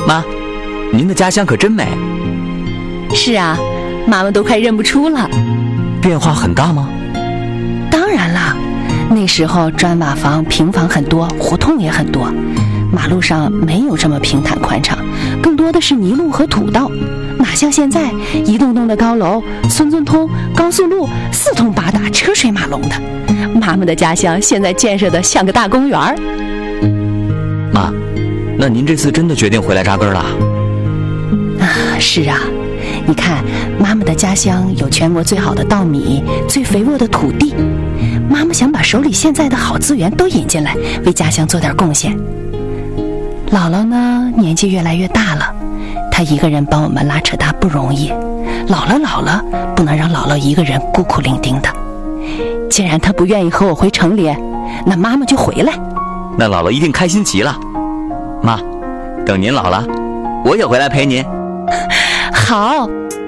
妈，您的家乡可真美。 是啊，妈妈都快认不出了。 变化很大吗？ 当然了，那时候砖瓦房、平房很多，胡同也很多，马路上没有这么平坦宽敞，更多的是泥路和土道，哪像现在一栋栋的高楼，村村通，高速路，四通八达，车水马龙的。妈妈的家乡现在建设的像个大公园。 妈，那您这次真的决定回来扎根了？ 是啊，你看妈妈的家乡有全国最好的稻米，最肥沃的土地，妈妈想把手里现在的好资源都引进来，为家乡做点贡献。姥姥呢，年纪越来越大了，她一个人帮我们拉扯大不容易，老了不能让姥姥一个人孤苦伶仃的。既然她不愿意和我回城里，那妈妈就回来。 那姥姥一定开心极了。妈，等您老了，我也回来陪您。 好。